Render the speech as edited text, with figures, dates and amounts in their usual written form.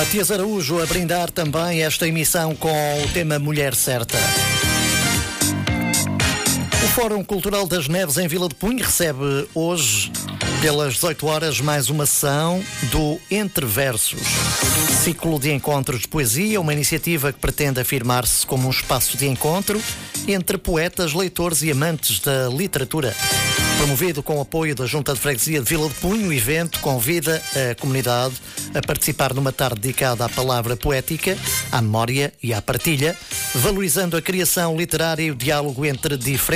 Matias Araújo a brindar também esta emissão com o tema Mulher Certa. O Fórum Cultural das Neves em Vila de Punho recebe hoje, pelas 18 horas, mais uma sessão do Entre Versos. Ciclo de encontros de poesia, uma iniciativa que pretende afirmar-se como um espaço de encontro entre poetas, leitores e amantes da literatura. Promovido com o apoio da Junta de Freguesia de Vila de Punho, o evento convida a comunidade a participar numa tarde dedicada à palavra poética, à memória e à partilha, valorizando a criação literária e o diálogo entre diferentes